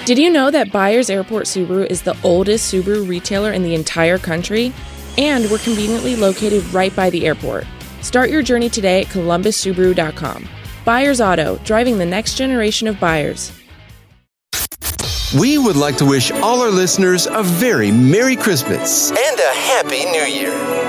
Did you know that Byers Airport Subaru is the oldest Subaru retailer in the entire country? And we're conveniently located right by the airport. Start your journey today at columbussubaru.com. Byers Auto, driving the next generation of buyers. We would like to wish all our listeners a very Merry Christmas and a Happy New Year.